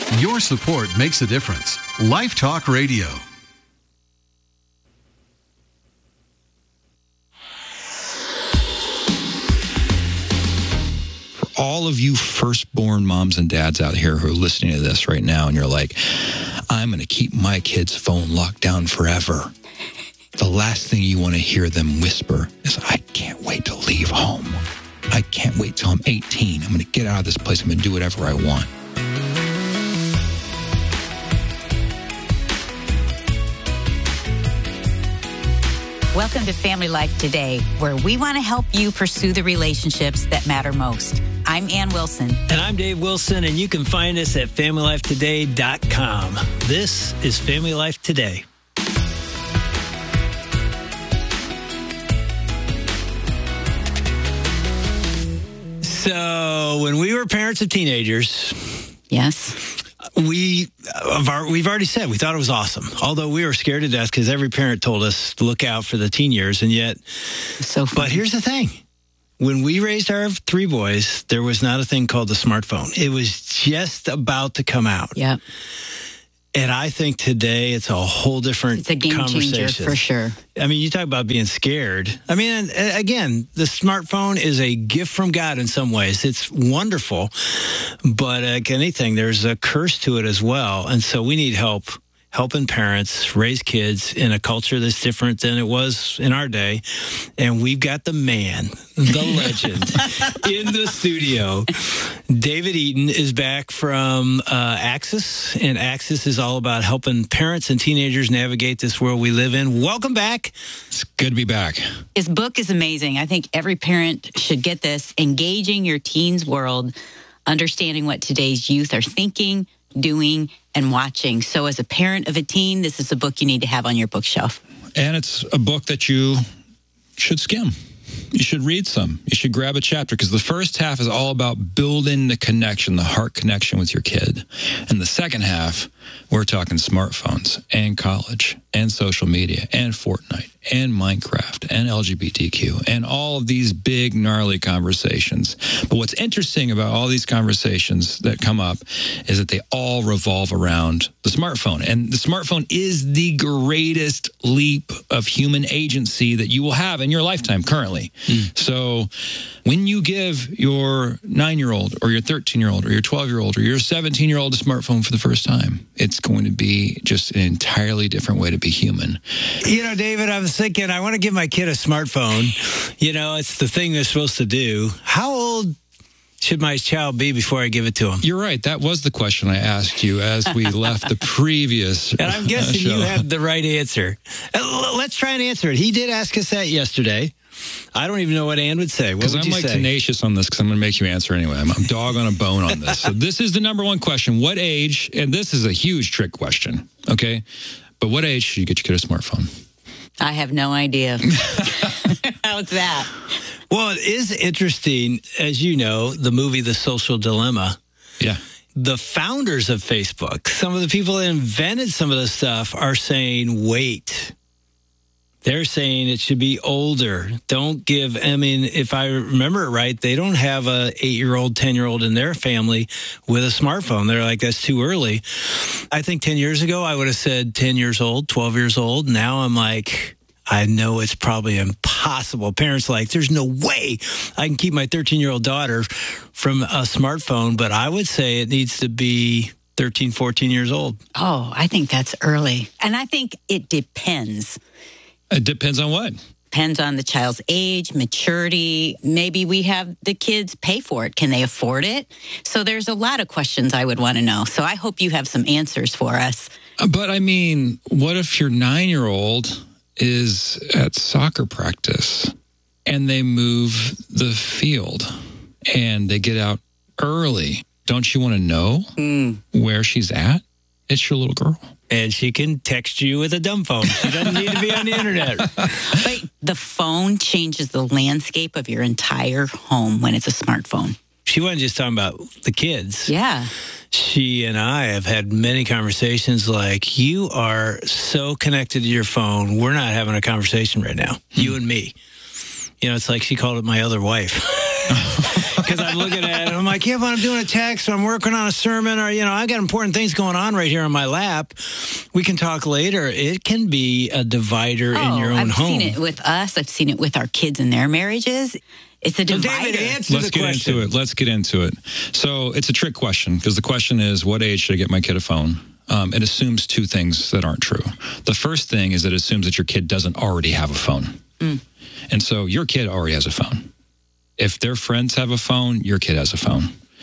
Your support makes a difference. Life Talk Radio. For all of you firstborn moms and dads out here who are listening to this right now and you're like, I'm going to keep my kid's phone locked down forever. The last thing you want to hear them whisper is, I can't wait to leave home. I can't wait till I'm 18. I'm going to get out of this place. I'm going to do whatever I want. Welcome to Family Life Today, where we want to help you pursue the relationships that matter most. I'm Ann Wilson. And I'm Dave Wilson, and you can find us at FamilyLifeToday.com. This is Family Life Today. So, when we were parents of teenagers, yes, we've already said we thought it was awesome. Although we were scared to death because every parent told us to look out for the teen years, and yet, so fun. But here's the thing. When we raised our three boys, there was not a thing called the smartphone. It was just about to come out. Yeah. And I think today it's a whole different It's a game changer for sure. I mean, you talk about being scared. I mean, again, the smartphone is a gift from God in some ways. It's wonderful. But like anything, there's a curse to it as well. And so we need help. Helping parents raise kids in a culture that's different than it was in our day. And we've got the man, the legend, in the studio. David Eaton is back from Axis, and Axis is all about helping parents and teenagers navigate this world we live in. Welcome back. It's good to be back. His book is amazing. I think every parent should get this. Engaging Your Teen's World, Understanding What Today's Youth Are Thinking, Doing, and Watching. So as a parent of a teen, this is a book you need to have on your bookshelf. And it's a book that you should skim. You should read some. You should grab a chapter because the first half is all about building the connection, the heart connection with your kid. And the second half, we're talking smartphones and college and social media and Fortnite and Minecraft and LGBTQ and all of these big, gnarly conversations. But what's interesting about all these conversations that come up is that they all revolve around the smartphone. And the smartphone is the greatest leap of human agency that you will have in your lifetime currently. So when you give your 9-year-old or your 13-year-old or your 12-year-old or your 17-year-old a smartphone for the first time, it's going to be just an entirely different way to be human. You know, David, I was thinking, I want to give my kid a smartphone. You know, it's the thing they're supposed to do. How old should my child be before I give it to him? You're right. That was the question I asked you as we left the previous And I'm guessing show. you have the right answer. Let's try and answer it. He did ask us that yesterday. I don't even know what Ann would say. What would you say? Because I'm tenacious on this because I'm going to make you answer anyway. I'm dog on a bone on this. So this is the number one question. What age, and this is a huge trick question, okay? But what age should you get your kid a smartphone? I have no idea. How's that? Well, it is interesting. As you know, the movie The Social Dilemma. Yeah. The founders of Facebook, some of the people that invented some of this stuff are saying, wait. They're saying it should be older. Don't give, I mean, if I remember it right, they don't have a 8-year-old, 10-year-old in their family with a smartphone. They're like, that's too early. I think 10 years ago, I would have said 10 years old, 12 years old. Now I'm like, I know it's probably impossible. Parents are like, there's no way I can keep my 13-year-old daughter from a smartphone. But I would say it needs to be 13, 14 years old. Oh, I think that's early. And I think it depends. It depends on what? Depends on the child's age, maturity. Maybe we have the kids pay for it. Can they afford it? So there's a lot of questions I would want to know. So I hope you have some answers for us. But I mean, what if your 9-year-old is at soccer practice and they move the field and they get out early? Don't you want to know where she's at? It's your little girl. And she can text you with a dumb phone. She doesn't need to be on the internet. But the phone changes the landscape of your entire home when it's a smartphone. She wasn't just talking about the kids. Yeah. She and I have had many conversations like, you are so connected to your phone. We're not having a conversation right now. You and me. You know, it's like she called it my other wife. because I'm looking at it. I'm like, yeah, but I'm doing a text or I'm working on a sermon or, I got important things going on right here on my lap. We can talk later. It can be a divider in your own home. I've seen it with us. I've seen it with our kids in their marriages. It's a divider. So David, answer the question. Let's get into it. So it's a trick question because the question is, what age should I get my kid a phone? It assumes two things that aren't true. The first thing is that it assumes that your kid doesn't already have a phone. And so your kid already has a phone. If their friends have a phone, your kid has a phone.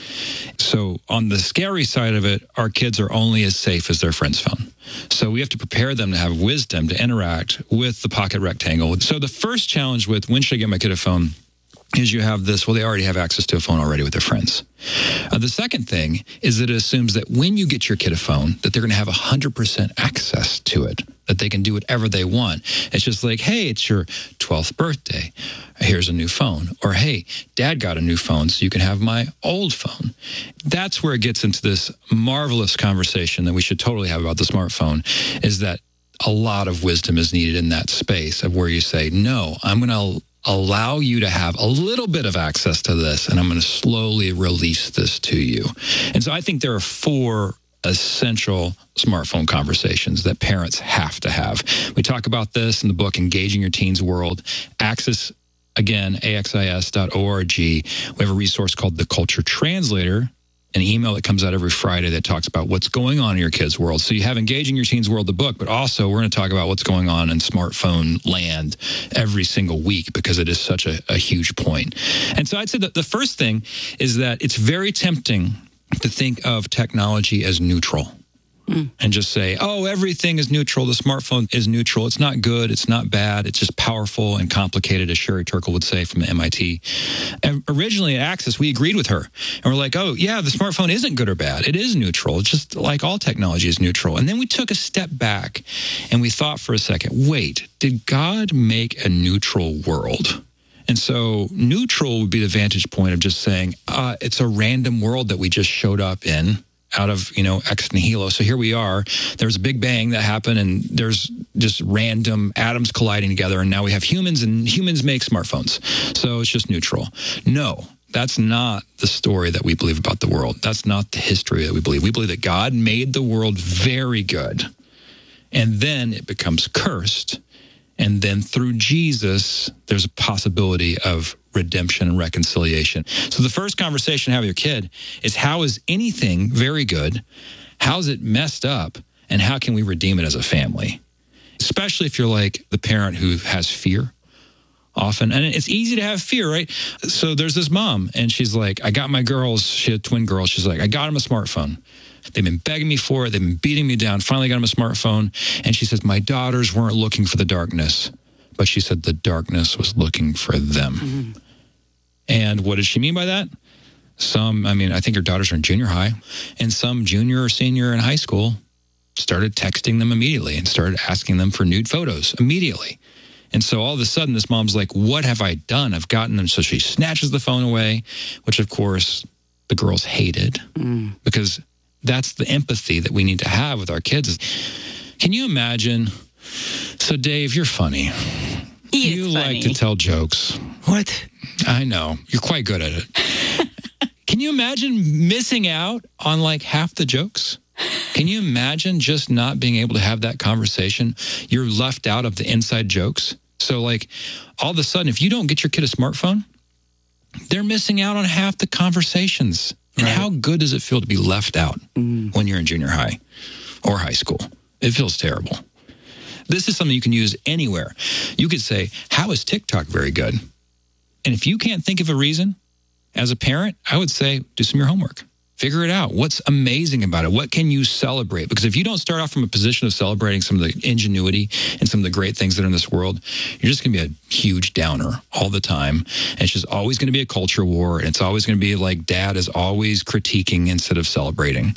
So on the scary side of it, our kids are only as safe as their friend's phone. So we have to prepare them to have wisdom to interact with the pocket rectangle. So the first challenge with when should I get my kid a phone is you have this, well, they already have access to a phone already with their friends. The second thing is that it assumes that when you get your kid a phone, that they're going to have 100% access to it, that they can do whatever they want. It's just like, hey, it's your 12th birthday. Here's a new phone. Or, hey, dad got a new phone, so you can have my old phone. That's where it gets into this marvelous conversation that we should totally have about the smartphone, is that a lot of wisdom is needed in that space of where you say, no, I'm going to allow you to have a little bit of access to this, and I'm going to slowly release this to you. And so I think there are 4 essential smartphone conversations that parents have to have. We talk about this in the book, Engaging Your Teens World. Access, again, axis.org. We have a resource called The Culture Translator, an email that comes out every Friday that talks about what's going on in your kids' world. So you have Engaging Your Teens World, the book, but also we're going to talk about what's going on in smartphone land every single week because it is such a huge point. And so I'd say that the first thing is that it's very tempting to think of technology as neutral. And just say, oh, everything is neutral. The smartphone is neutral. It's not good. It's not bad. It's just powerful and complicated, as Sherry Turkle would say from MIT. And originally at Access, we agreed with her. And we're like, oh, yeah, the smartphone isn't good or bad. It is neutral. It's just like all technology is neutral. And then we took a step back and we thought for a second, wait, did God make a neutral world? And so neutral would be the vantage point of just saying, it's a random world that we just showed up in. Out of, ex nihilo. So here we are. There's a big bang that happened, and there's just random atoms colliding together, and now we have humans, and humans make smartphones. So it's just neutral. No, that's not the story that we believe about the world. That's not the history that we believe. We believe that God made the world very good, and then it becomes cursed. And then through Jesus, there's a possibility of redemption and reconciliation. So the first conversation to have with your kid is, how is anything very good? How's it messed up? And how can we redeem it as a family? Especially if you're like the parent who has fear often. And it's easy to have fear, right? So there's this mom, and she's like, I got my girls, she had twin girls. She's like, I got them a smartphone. They've been begging me for it. They've been beating me down. Finally got them a smartphone. And she says, my daughters weren't looking for the darkness, but she said the darkness was looking for them. Mm-hmm. And what does she mean by that? I think her daughters are in junior high, and some junior or senior in high school started texting them immediately and started asking them for nude photos immediately. And so all of a sudden, this mom's like, what have I done? I've gotten them. So she snatches the phone away, which of course the girls hated because that's the empathy that we need to have with our kids. Can you imagine? So Dave, you're funny. You like to tell jokes. What? I know. You're quite good at it. Can you imagine missing out on like half the jokes? Can you imagine just not being able to have that conversation? You're left out of the inside jokes. So like all of a sudden, if you don't get your kid a smartphone, they're missing out on half the conversations. And how good does it feel to be left out when you're in junior high or high school? It feels terrible. This is something you can use anywhere. You could say, how is TikTok very good? And if you can't think of a reason, as a parent, I would say, do some of your homework. Figure it out. What's amazing about it? What can you celebrate? Because if you don't start off from a position of celebrating some of the ingenuity and some of the great things that are in this world, you're just going to be a huge downer all the time. And it's just always going to be a culture war. And it's always going to be like dad is always critiquing instead of celebrating.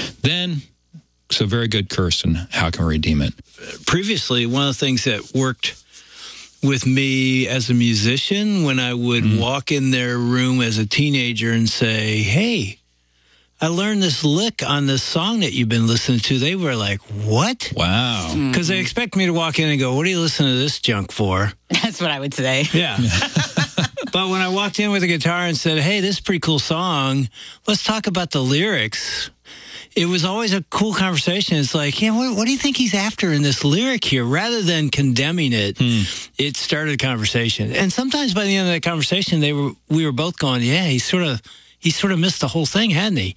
So very good, Kirsten. How can we redeem it? Previously, one of the things that worked with me as a musician, when I would walk in their room as a teenager and say, hey, I learned this lick on this song that you've been listening to. They were like, what? Wow. Because they expect me to walk in and go, what are you listening to this junk for? That's what I would say. Yeah. But when I walked in with a guitar and said, hey, this is a pretty cool song, let's talk about the lyrics, it was always a cool conversation. It's like, yeah, what do you think he's after in this lyric here? Rather than condemning it, it started a conversation. And sometimes by the end of that conversation, we were both going, yeah, he sort of missed the whole thing, hadn't he?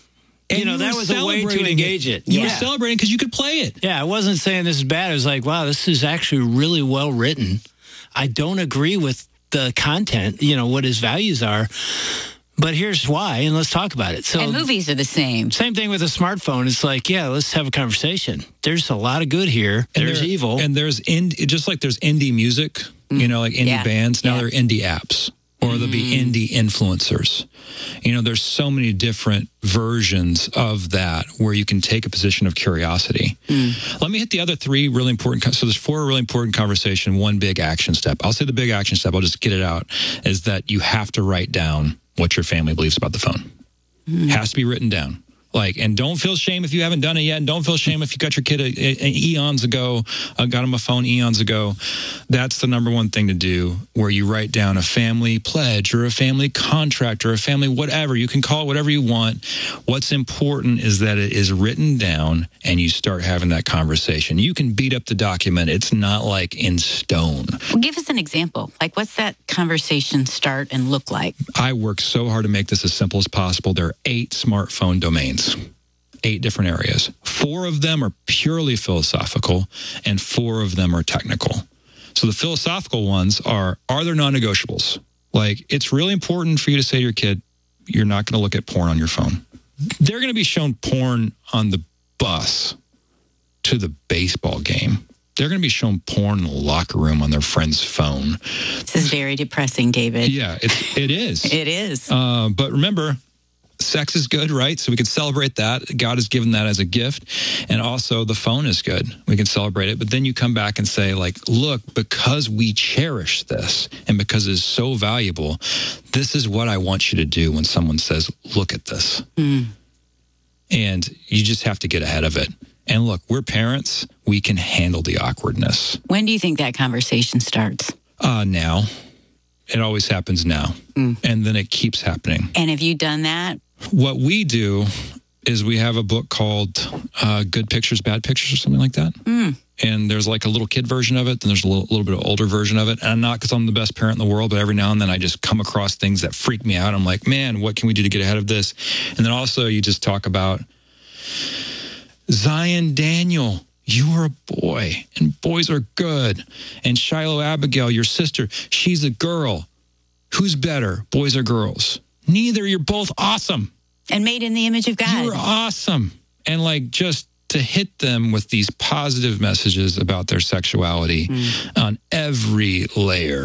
And that was a way to engage it. You were celebrating because you could play it. Yeah, I wasn't saying this is bad. I was like, wow, this is actually really well written. I don't agree with the content, what his values are. But here's why, and let's talk about it. And movies are the same. Same thing with a smartphone. It's like, yeah, let's have a conversation. There's a lot of good here. There's evil. And there's just like there's indie music, like indie bands. Now they're indie apps. Or there'll be indie influencers. There's so many different versions of that where you can take a position of curiosity. Let me hit the other three really important. So there's four really important conversation, one big action step. I'll say the big action step, I'll just get it out, is that you have to write down what your family believes about the phone. Has to be written down. And don't feel shame if you haven't done it yet. And don't feel shame if you got your kid eons ago, got him a phone eons ago. That's the number one thing to do, where you write down a family pledge or a family contract or a family whatever. You can call it whatever you want. What's important is that it is written down and you start having that conversation. You can beat up the document. It's not like in stone. Well, give us an example. What's that conversation start and look like? I work so hard to make this as simple as possible. There are 8 smartphone domains. 8 different areas. 4 of them are purely philosophical and 4 of them are technical. So the philosophical ones are there non-negotiables? It's really important for you to say to your kid, you're not going to look at porn on your phone. They're going to be shown porn on the bus to the baseball game. They're going to be shown porn in the locker room on their friend's phone. This is very depressing, David. Yeah, it is. It is. But remember, sex is good, right? So we can celebrate that. God has given that as a gift. And also the phone is good. We can celebrate it. But then you come back and say, look, because we cherish this and because it's so valuable, this is what I want you to do when someone says, look at this. And you just have to get ahead of it. And look, we're parents. We can handle the awkwardness. When do you think that conversation starts? Now. It always happens now. And then it keeps happening. And have you done that? What we do is we have a book called Good Pictures, Bad Pictures or something like that. And there's a little kid version of it. Then there's a little bit of older version of it. And not because I'm the best parent in the world, but every now and then I just come across things that freak me out. I'm like, man, what can we do to get ahead of this? And then also you just talk about Zion Daniel. You are a boy, and boys are good. And Shiloh Abigail, your sister, she's a girl. Who's better, boys or girls? Neither. You're both awesome. And made in the image of God. You're awesome. And just to hit them with these positive messages about their sexuality on every layer.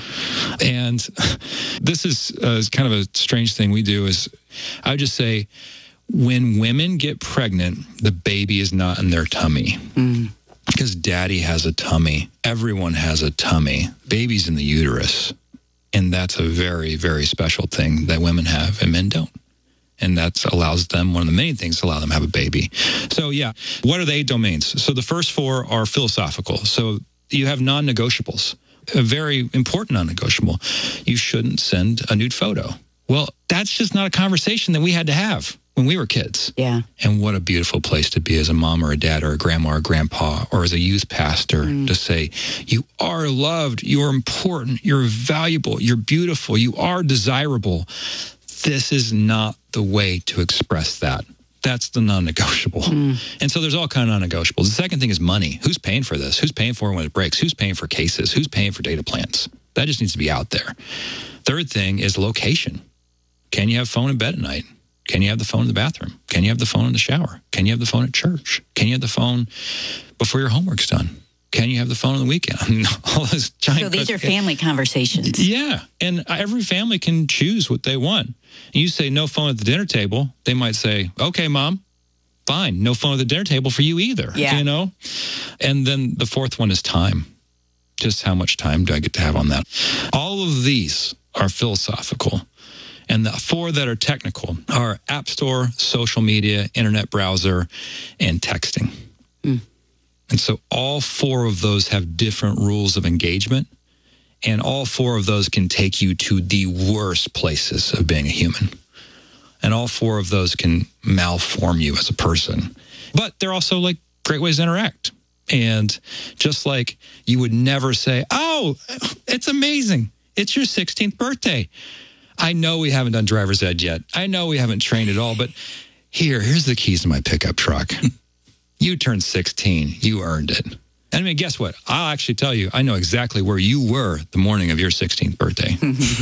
And this is kind of a strange thing we do is I would just say, when women get pregnant, the baby is not in their tummy. Because daddy has a tummy. Everyone has a tummy. Baby's in the uterus. And that's a very, very special thing that women have and men don't. And that allows them, one of the main things, allow them to have a baby. So, yeah, what are the 8 domains? So the first 4 are philosophical. So you have non-negotiables. A very important non-negotiable. You shouldn't send a nude photo. Well, that's just not a conversation that we had to have when we were kids. Yeah. And what a beautiful place to be as a mom or a dad or a grandma or grandpa or as a youth pastor to say, you are loved, you are important, you're valuable, you're beautiful, you are desirable. This is not the way to express that. That's the non-negotiable. And so there's all kind of non-negotiables. The second thing is money. Who's paying for this? Who's paying for it when it breaks? Who's paying for cases? Who's paying for data plans? That just needs to be out there. Third thing is location. Can you have phone in bed at night? Can you have the phone in the bathroom? Can you have the phone in the shower? Can you have the phone at church? Can you have the phone before your homework's done? Can you have the phone on the weekend? All those giant. So these are family conversations. Yeah. And every family can choose what they want. And you say no phone at the dinner table. They might say, okay, Mom, fine. No phone at the dinner table for you either. Yeah. And then the fourth one is time. Just how much time do I get to have on that? All of these are philosophical. And the 4 that are technical are App Store, social media, internet browser, and texting. And so all 4 of those have different rules of engagement. And all four of those can take you to the worst places of being a human. And all four of those can malform you as a person. But they're also like great ways to interact. And just like you would never say, oh, it's amazing. It's your 16th birthday. I know we haven't done driver's ed yet. I know we haven't trained at all, but here's the keys to my pickup truck. You turned 16. You earned it. And I mean, guess what? I'll actually tell you, I know exactly where you were the morning of your 16th birthday.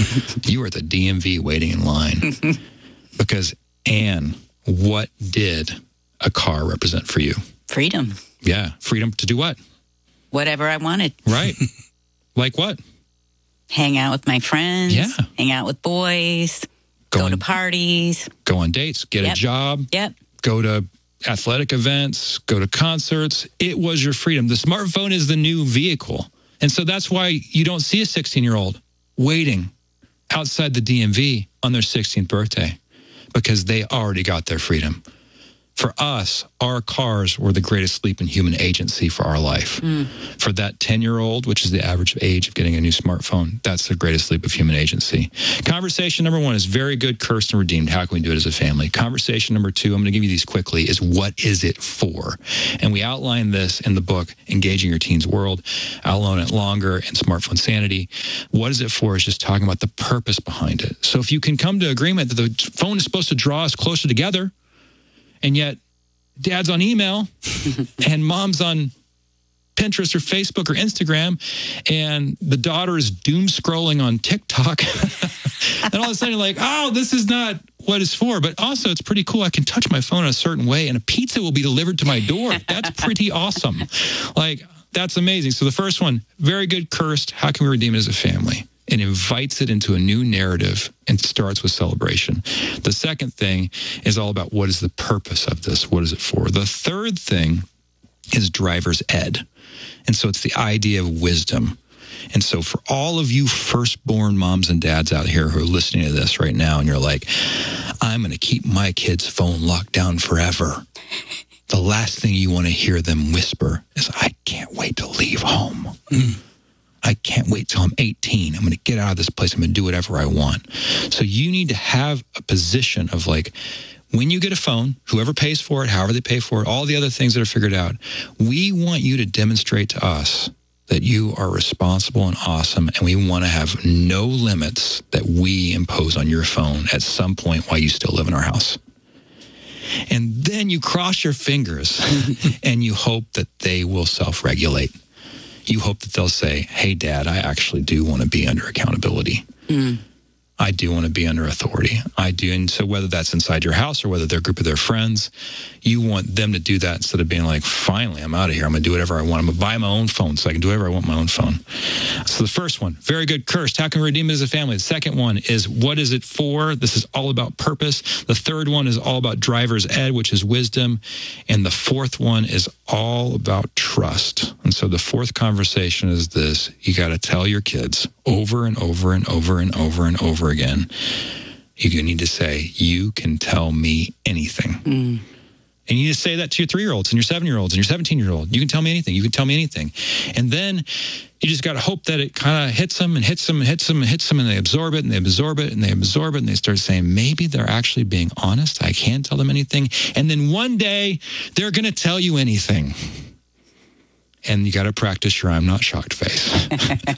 You were at the DMV waiting in line. Because, Ann, what did a car represent for you? Freedom. Yeah. Freedom to do what? Whatever I wanted. Right. Like what? Hang out with my friends. Yeah. Hang out with boys. Go to parties. Go on dates. Get a job. Yep. Go to athletic events. Go to concerts. It was your freedom. The smartphone is the new vehicle. And so that's why you don't see a 16-year-old waiting outside the DMV on their 16th birthday, because they already got their freedom. For us, our cars were the greatest leap in human agency for our life. For that 10-year-old, which is the average age of getting a new smartphone, that's the greatest leap of human agency. Conversation number 1 is very good, cursed, and redeemed. How can we do it as a family? Conversation number 2, I'm going to give you these quickly, is what is it for? And we outline this in the book, Engaging Your Teen's World. I'll outline it longer in Smartphone Sanity. What is it for is just talking about the purpose behind it. So if you can come to agreement that the phone is supposed to draw us closer together, and yet dad's on email and mom's on Pinterest or Facebook or Instagram, and the daughter is doom scrolling on TikTok. And all of a sudden you're like, oh, this is not what it's for. But also it's pretty cool. I can touch my phone in a certain way and a pizza will be delivered to my door. That's pretty awesome. Like, that's amazing. So the first one, very good, cursed. How can we redeem it as a family? It invites it into a new narrative and starts with celebration. The second thing is all about what is the purpose of this? What is it for? The third thing is driver's ed. And so it's the idea of wisdom. And so for all of you firstborn moms and dads out here who are listening to this right now, and you're like, I'm going to keep my kid's phone locked down forever. The last thing you want to hear them whisper is, I can't wait to leave home. I can't wait till I'm 18. I'm going to get out of this place. I'm going to do whatever I want. So you need to have a position of like, when you get a phone, whoever pays for it, however they pay for it, all the other things that are figured out, we want you to demonstrate to us that you are responsible and awesome, and we want to have no limits that we impose on your phone at some point while you still live in our house. And then you cross your fingers and you hope that they will self-regulate. You hope that they'll say, hey, Dad, I actually do want to be under accountability. I do want to be under authority. I do. And so whether that's inside your house or whether they're a group of their friends, you want them to do that instead of being like, finally, I'm out of here. I'm going to do whatever I want. I'm going to buy my own phone so I can do whatever I want on my own phone. So the first one, very good, cursed. How can we redeem it as a family? The second one is, what is it for? This is all about purpose. The third one is all about driver's ed, which is wisdom. And the fourth one is all about trust. And so the fourth conversation is this: you got to tell your kids over and over and over and over and over again. You need to say, you can tell me anything. And you need to say that to your 3-year-olds and your 7-year-olds and your 17-year-old. You can tell me anything. You can tell me anything. And then you just got to hope that it kind of hits them and hits them and hits them and hits them, and they absorb it and they absorb it and they absorb it, and they start saying, maybe they're actually being honest. I can't tell them anything. And then one day they're going to tell you anything. And you got to practice your I'm not shocked face.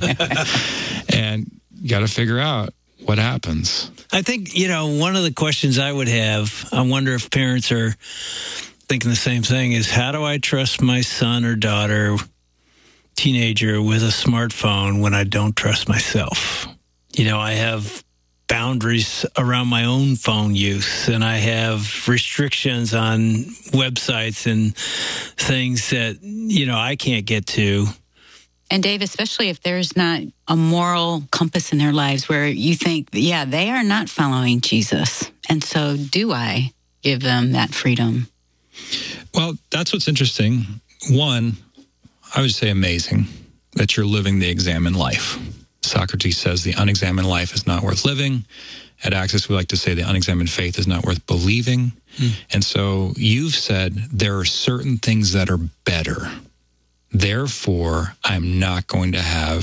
And you got to figure out what happens. I think, one of the questions I would have, I wonder if parents are thinking the same thing, is how do I trust my son or daughter, teenager, with a smartphone when I don't trust myself? I have boundaries around my own phone use, and I have restrictions on websites and things that, I can't get to. And Dave, especially if there's not a moral compass in their lives where you think, yeah, they are not following Jesus. And so do I give them that freedom? Well, that's what's interesting. One, I would say amazing that you're living the examined life. Socrates says the unexamined life is not worth living. At Access, we like to say the unexamined faith is not worth believing. And so you've said there are certain things that are better Therefore, I'm not going to have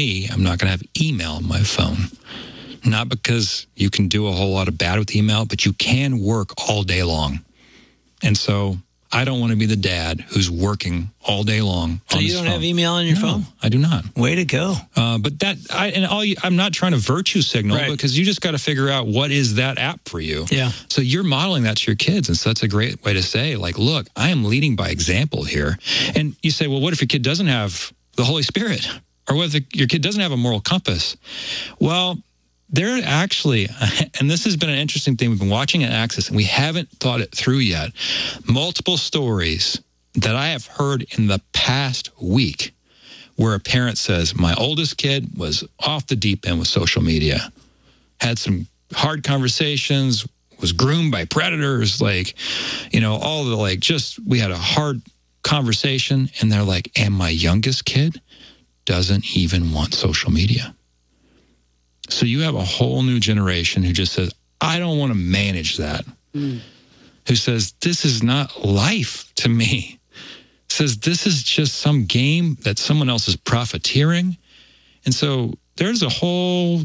email on my phone. Not because you can do a whole lot of bad with email, but you can work all day long. And so I don't want to be the dad who's working all day long. So you don't have email on your phone? I do not. Way to go. But I'm not trying to virtue signal, right, because you just got to figure out what is that app for you. Yeah. So you're modeling that to your kids. And so that's a great way to say, like, look, I am leading by example here. And you say, well, what if your kid doesn't have the Holy Spirit? Or what if your kid doesn't have a moral compass? Well, there actually, and this has been an interesting thing, we've been watching at Access, and we haven't thought it through yet, multiple stories that I have heard in the past week where a parent says, my oldest kid was off the deep end with social media, had some hard conversations, was groomed by predators, we had a hard conversation, and they're like, and my youngest kid doesn't even want social media. So you have a whole new generation who just says, I don't want to manage that. Who says, this is not life to me. Says, this is just some game that someone else is profiteering. And so there's a whole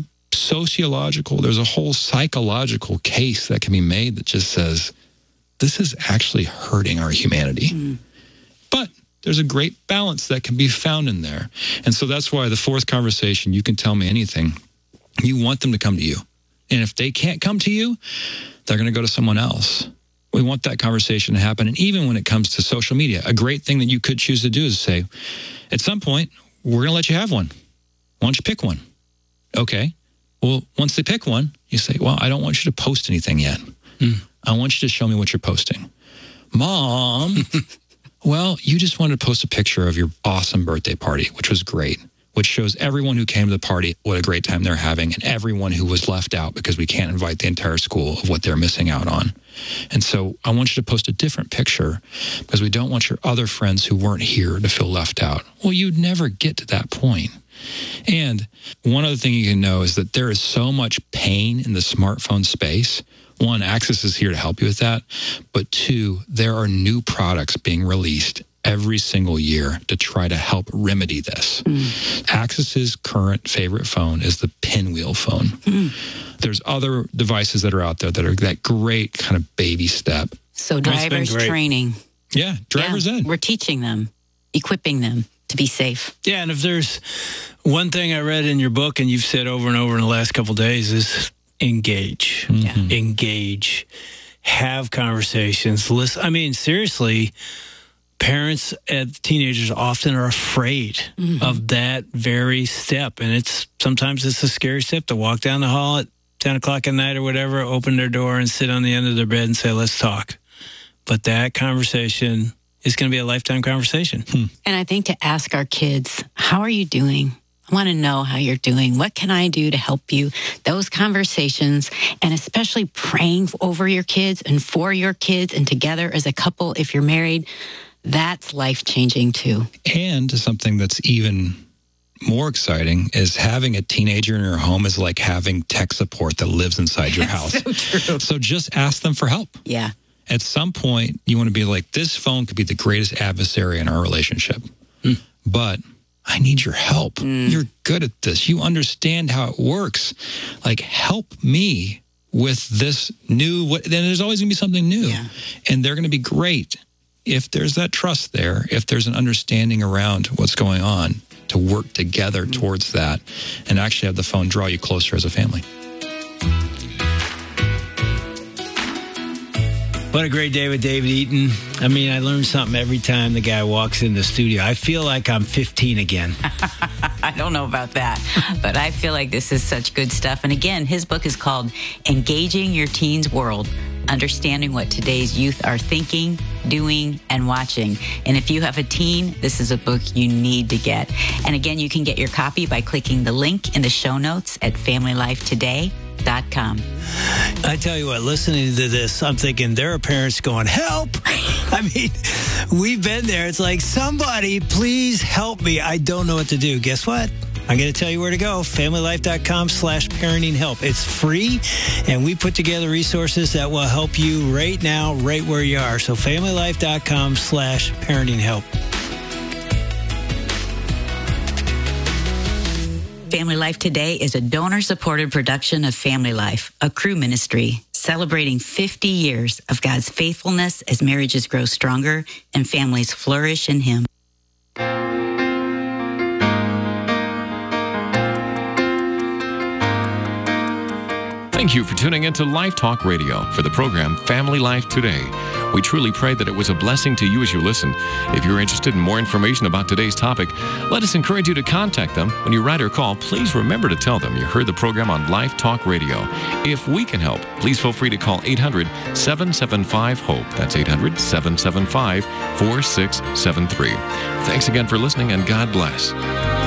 there's a whole psychological case that can be made that just says, this is actually hurting our humanity. But there's a great balance that can be found in there. And so that's why the fourth conversation, you can tell me anything. You want them to come to you. And if they can't come to you, they're going to go to someone else. We want that conversation to happen. And even when it comes to social media, a great thing that you could choose to do is say, at some point, we're going to let you have one. Why don't you pick one? Okay. Well, once they pick one, you say, well, I don't want you to post anything yet. I want you to show me what you're posting. Mom, well, you just wanted to post a picture of your awesome birthday party, which was great, which shows everyone who came to the party what a great time they're having, and everyone who was left out because we can't invite the entire school of what they're missing out on. And so I want you to post a different picture because we don't want your other friends who weren't here to feel left out. Well, you'd never get to that point. And one other thing you can know is that there is so much pain in the smartphone space. One, Access is here to help you with that. But two, there are new products being released every single year to try to help remedy this. Access's current favorite phone is the Pinwheel phone. There's other devices that are out there that are that great kind of baby step. So drivers training. Yeah, driver's ed. We're teaching them, equipping them to be safe. Yeah, and if there's one thing I read in your book and you've said over and over in the last couple of days is engage. Engage. Have conversations. Listen. I mean, seriously, parents and teenagers often are afraid of that very step. And sometimes it's a scary step to walk down the hall at 10 o'clock at night or whatever, open their door and sit on the end of their bed and say, let's talk. But that conversation is going to be a lifetime conversation. And I think to ask our kids, how are you doing? I want to know how you're doing. What can I do to help you? Those conversations, and especially praying over your kids and for your kids and together as a couple, if you're married, that's life-changing too. And something that's even more exciting is having a teenager in your home is like having tech support that lives inside your house. So true. So just ask them for help. Yeah. At some point, you want to be like, this phone could be the greatest adversary in our relationship. But I need your help. You're good at this. You understand how it works. Like, help me with this new, then there's always going to be something new. Yeah. And they're going to be great. If there's that trust there, if there's an understanding around what's going on, to work together towards that and actually have the phone draw you closer as a family. What a great day with David Eaton. I mean, I learn something every time the guy walks in the studio. I feel like I'm 15 again. I don't know about that, but I feel like this is such good stuff. And again, his book is called Engaging Your Teen's World, Understanding What Today's Youth Are Thinking, Doing, and Watching. And if you have a teen, this is a book you need to get. And again, you can get your copy by clicking the link in the show notes at FamilyLifeToday.com. I tell you what, listening to this, I'm thinking there are parents going, help! I mean, we've been there. It's like, somebody, please help me. I don't know what to do. Guess what? I'm going to tell you where to go. FamilyLife.com/parenting help. It's free, and we put together resources that will help you right now, right where you are. So FamilyLife.com/parenting help. Family Life Today is a donor-supported production of Family Life, a Cru ministry celebrating 50 years of God's faithfulness as marriages grow stronger and families flourish in Him. Thank you for tuning into Life Talk Radio for the program Family Life Today. We truly pray that it was a blessing to you as you listened. If you're interested in more information about today's topic, let us encourage you to contact them. When you write or call, please remember to tell them you heard the program on Life Talk Radio. If we can help, please feel free to call 800-775-HOPE. That's 800-775-4673. Thanks again for listening, and God bless.